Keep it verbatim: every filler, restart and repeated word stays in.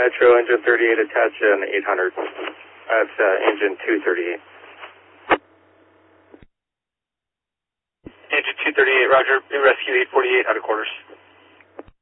Metro, engine thirty-eight, attach an eight hundred. That's uh, engine two thirty-eight. Engine two thirty-eight, roger. Rescue eight forty-eight, out of quarters.